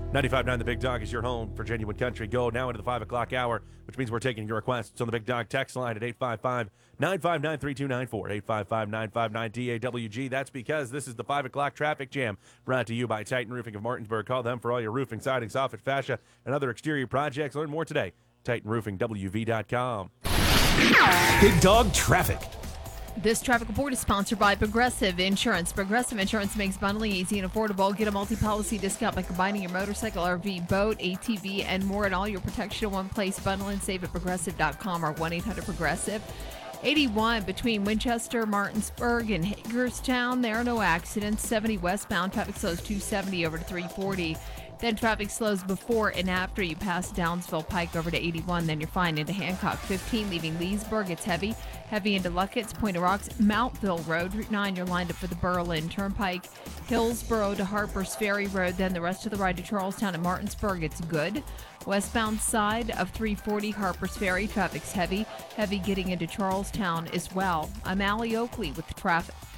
95.9 The Big Dog is your home for genuine country gold. Now into the 5 o'clock hour, which means we're taking your requests on the Big Dog text line at 855-959-3294, 855-959-DAWG. That's because this is the 5 o'clock traffic jam brought to you by Titan Roofing of Martinsburg. Call them for all your roofing, siding, soffit, fascia, and other exterior projects. Learn more today. TitanRoofingWV.com. Big Dog Traffic. This traffic report is sponsored by Progressive Insurance. Progressive Insurance makes bundling easy and affordable. Get a multi-policy discount by combining your motorcycle, RV, boat, ATV, and more, and all your protection in one place. Bundle and save at Progressive.com or 1-800-PROGRESSIVE. 81 between Winchester, Martinsburg, and Hagerstown. There are no accidents. 70 westbound. Traffic slows 270 over to 340. Then traffic slows before and after you pass Downsville Pike over to 81. Then you're fine into Hancock. 15 leaving Leesburg. It's heavy. Heavy into Luckett's, Point of Rocks, Mountville Road. Route 9, you're lined up for the Berlin Turnpike. Hillsboro to Harper's Ferry Road. Then the rest of the ride to Charlestown and Martinsburg. It's good. Westbound side of 340 Harper's Ferry. Traffic's heavy. Heavy getting into Charlestown as well. I'm Allie Oakley with the traffic.